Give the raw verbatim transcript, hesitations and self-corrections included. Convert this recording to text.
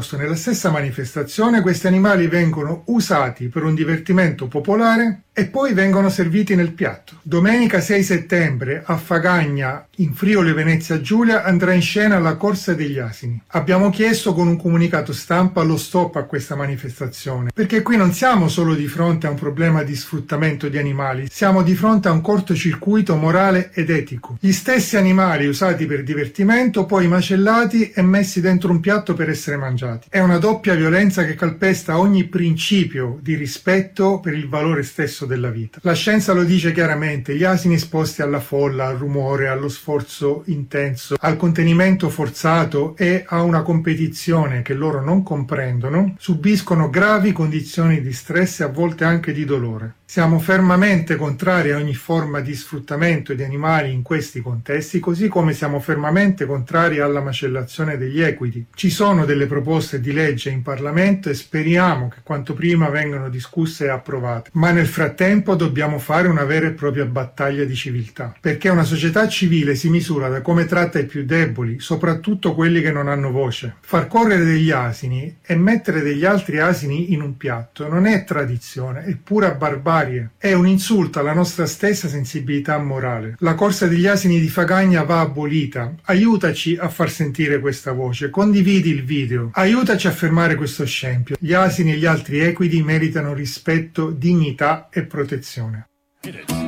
Nella stessa manifestazione questi animali vengono usati per un divertimento popolare e poi vengono serviti nel piatto. Domenica sei settembre a Fagagna, in Friuli Venezia Giulia, andrà in scena la Corsa degli Asini. Abbiamo chiesto con un comunicato stampa lo stop a questa manifestazione, perché qui non siamo solo di fronte a un problema di sfruttamento di animali, siamo di fronte a un cortocircuito morale ed etico. Gli stessi animali usati per divertimento, poi macellati e messi dentro un piatto per essere mangiati. È una doppia violenza che calpesta ogni principio di rispetto per il valore stesso della vita. La scienza lo dice chiaramente: gli asini esposti alla folla, al rumore, allo sforzo intenso, al contenimento forzato e a una competizione che loro non comprendono, subiscono gravi condizioni di stress e a volte anche di dolore. Siamo fermamente contrari a ogni forma di sfruttamento di animali in questi contesti, così come siamo fermamente contrari alla macellazione degli equidi. Ci sono delle proposte di legge in Parlamento e speriamo che quanto prima vengano discusse e approvate. Ma nel frattempo dobbiamo fare una vera e propria battaglia di civiltà, perché una società civile si misura da come tratta i più deboli, soprattutto quelli che non hanno voce. Far correre degli asini e mettere degli altri asini in un piatto non è tradizione, è pura barbarie. È un insulto alla nostra stessa sensibilità morale. La corsa degli asini di Fagagna va abolita. Aiutaci a far sentire questa voce. Condividi il video. Aiutaci a fermare questo scempio. Gli asini e gli altri equidi meritano rispetto, dignità e protezione.